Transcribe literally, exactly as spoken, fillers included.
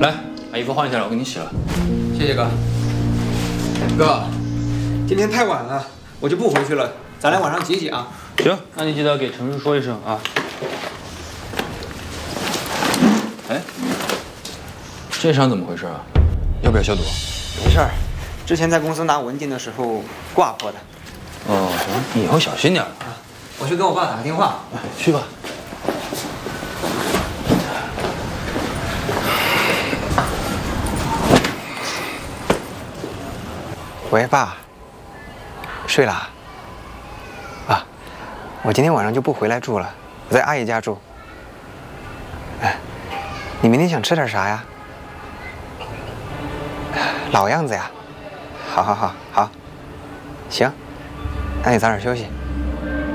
来，把衣服换下来，我给你洗了。 谢谢哥。哥，今天太晚了，我就不回去了，咱俩晚上挤挤啊。 行，那你记得给陈叔说一声啊。哎，这伤怎么回事啊？要不要消毒？ 没事儿，之前在公司拿文件的时候挂破的。 哦，行，你以后小心点啊。 我去跟我爸打个电话。 哎，去吧。 喂，爸，睡了？啊，我今天晚上就不回来住了，我在阿姨家住。哎，你明天想吃点啥呀？老样子呀。好好好好，行，那你早点休息。